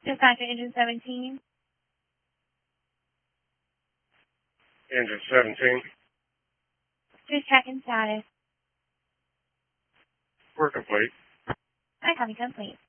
Dispatcher engine 17. Engine 17. Just checking status. We're complete. I copy complete.